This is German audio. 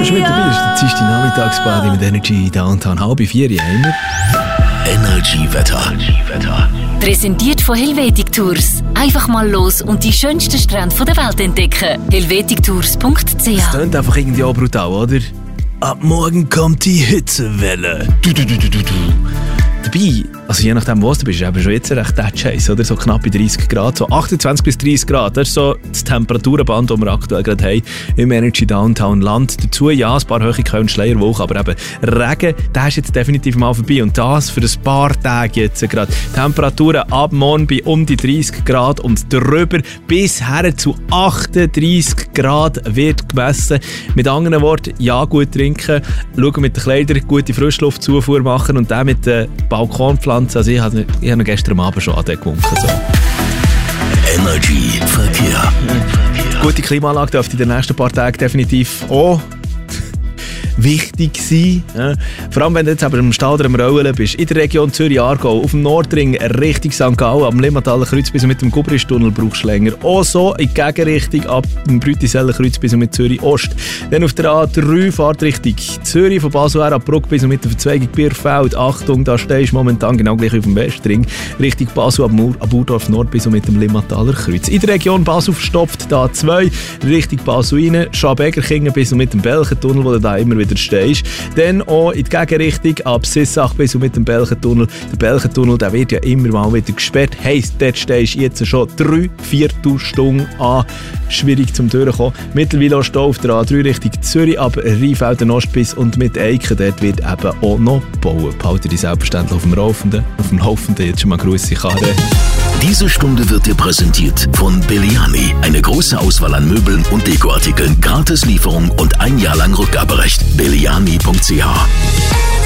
schon mit dabei. Das ist die Nachmittagsparty mit Energy Downtown. 3:30 haben wir. Energy-Wetter. Präsentiert von Helvetic Tours. Einfach mal los und die schönsten Strände der Welt entdecken. helvetictours.ch. Das klingt einfach irgendwie auch brutal, oder? Ab morgen kommt die Hitzewelle. Dabei, also je nachdem, wo du bist, ist schon jetzt recht der Scheiß, oder? So knapp bei 30 Grad, so 28 bis 30 Grad. Das ist so das Temperaturenband, das wir aktuell gerade haben im Energy Downtown Land. Dazu ja, ein paar hohe Köln Schleierwochen, aber eben Regen, der ist jetzt definitiv mal vorbei. Und das für ein paar Tage jetzt gerade. Temperaturen ab morgen bei um die 30 Grad und drüber bis her zu 38 Grad wird gemessen. Mit anderen Worten, ja, gut trinken, schauen mit den Kleidern, gute Frischluftzufuhr machen und dann mit den Balkonpflanzen. Also ich habe noch gestern Abend schon an den gewunken. So. Energy Verkehr. Gute Klimaanlage dürfte in den nächsten paar Tagen definitiv auch wichtig sein. Ja. Vor allem, wenn du jetzt aber im Stall am Rollen bist, in der Region Zürich-Aargau, auf dem Nordring Richtung St. Gallen, am Limmataler Kreuz bis mit dem Gubristunnel brauchst du länger. Auch so in die Gegenrichtung ab dem Brütiseller Kreuz bis mit Zürich-Ost. Dann auf der A3 Fahrtrichtung Zürich von Basel her ab Bruck bis mit der Verzweigung Bierfeld. Achtung, da stehst du momentan genau gleich auf dem Westring. Richtung Basel ab Burdorf Nord bis mit dem Limmataler Kreuz. In der Region Basel verstopft da 2 Richtung Basel rein, Schabegerkingen bis mit dem Belchentunnel, wo du da immer wieder stehst. Dann auch in die Gegenrichtung ab Sissach bis mit dem Belchentunnel. Der Belchentunnel, der wird ja immer mal wieder gesperrt. Heisst, dort stehst du jetzt schon 3/4 Stunden an. Schwierig zum Durchkommen. Mittlerweile auch Stau auf der A3 Richtung Zürich, aber Rheinfelden Ost bis und mit Eiken, dort wird eben auch noch gebaut. Behalte dich selbstverständlich auf dem Laufenden. Jetzt schon mal Grüße, Karre. Diese Stunde wird dir präsentiert von Belliani. Eine große Auswahl an Möbeln und Dekoartikeln, Gratis-Lieferung und 1 Jahr lang Rückgaberecht. Belliani.ch